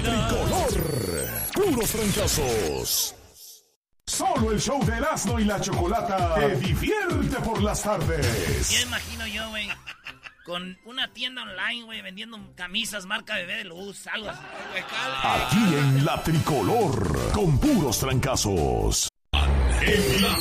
Tricolor. Puros fracasos. Solo el show de Erasmo y la Chocolata te divierte por las tardes. Ya imagino yo, güey, con una tienda online, güey, vendiendo camisas marca Bebé de Luz, algo así. Aquí en la Tricolor, con puros trancazos. En la